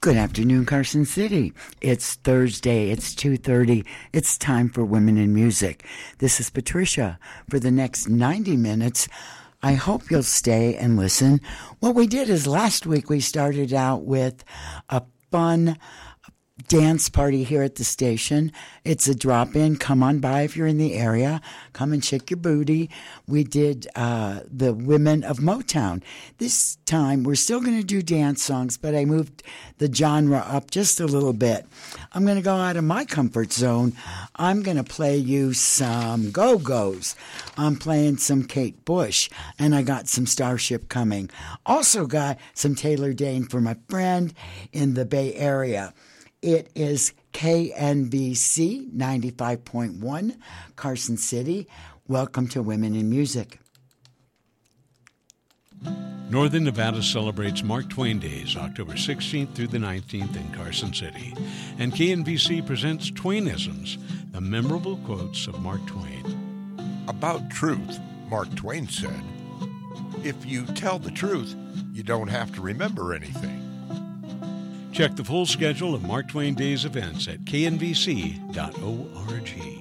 Good afternoon, Carson City. It's Thursday. It's 2:30. It's time for Women in Music. This is Patricia. For the next 90 minutes, I hope you'll stay and listen. What we did is last week we started out with a fun dance party here at the station. It's a drop-in. Come on by if you're in the area. Come and shake your booty. We did the Women of Motown. This time we're still going to do dance songs, but I moved the genre up just a little bit. I'm going to go out of my comfort zone. I'm going to play you some Go-Go's. I'm playing some Kate Bush, and I got some Starship coming. Also got some Taylor Dayne for my friend in the Bay Area. It is KNBC 95.1, Carson City. Welcome to Women in Music. Northern Nevada celebrates Mark Twain Days, October 16th through the 19th in Carson City. And KNBC presents Twainisms, the memorable quotes of Mark Twain. About truth, Mark Twain said, "If you tell the truth, you don't have to remember anything." Check the full schedule of Mark Twain Days events at knvc.org.